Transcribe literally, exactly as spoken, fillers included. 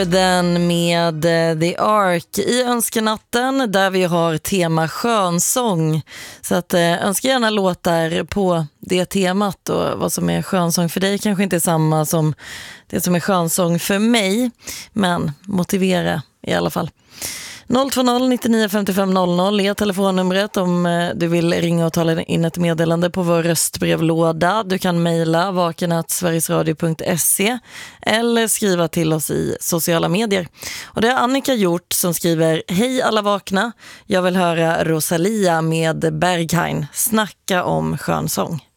Den med The Ark i önskenatten där vi har tema skönsång. Så att eh, önska gärna låtar på det temat, och vad som är skönsång för dig kanske inte är samma som det som är skönsång för mig, men motivera i alla fall. noll två noll nittionio femtiofem noll noll är telefonnumret om du vill ringa och tala in ett meddelande på vår röstbrevlåda. Du kan mejla vaken at sverigesradio punkt se eller skriva till oss i sociala medier. Och det har Annika gjort, som skriver: Hej alla vakna, jag vill höra Rosalia med Berghain, snacka om skönsång.